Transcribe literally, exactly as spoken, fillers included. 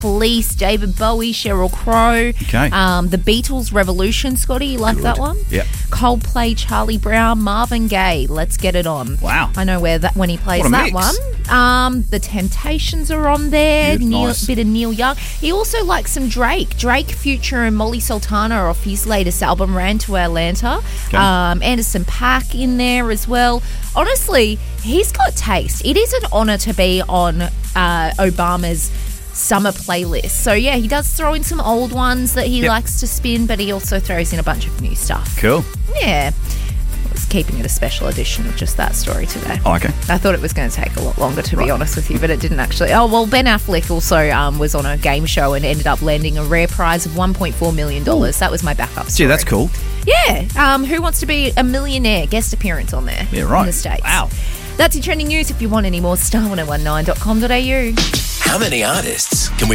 Police, David Bowie, Sheryl Crow. Okay. Um, the Beatles, Revolution, Scotty. You like Good. that one? Yep. Coldplay, Charlie Brown, Marvin Gaye. Let's Get It On. Wow. I know where that when he plays What a that mix. one. Um, the Temptations are on there. Good, Neil, nice. bit of Neil Young. He also likes some Drake. Drake, Future, and Molly Sultana off his latest album, Ran to Atlanta. Okay. Um, Anderson .Paak in there as well. Honestly, he's got taste. It is an honour to be on uh, Obama's summer playlist. So yeah, he does throw in some old ones that he Yep. likes to spin, but he also throws in a bunch of new stuff. Cool. Yeah. I was keeping it a special edition of just that story today. Oh, okay. I thought it was going to take a lot longer, to Right. be honest with you, but it didn't actually. Oh, well, Ben Affleck also um, was on a game show and ended up landing a rare prize of one point four million dollars. That was my backup story. Gee, that's cool. Yeah. Um, Who Wants to Be a Millionaire? Guest appearance on there. Yeah, right. In the States. Wow. That's your trending news. If you want any more, star one oh one nine dot com dot a u. How many artists can we